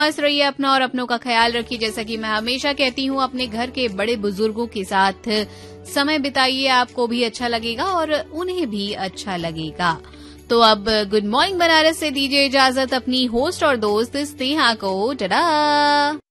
मस्त रहिए अपना और अपनों का ख्याल रखिए। जैसा कि मैं हमेशा कहती हूँ, अपने घर के बड़े बुजुर्गों के साथ समय बिताइए, आपको भी अच्छा लगेगा और उन्हें भी अच्छा लगेगा। तो अब गुड मॉर्निंग बनारस से दीजिए इजाजत अपनी होस्ट और दोस्त स्नेहा को। टाटा।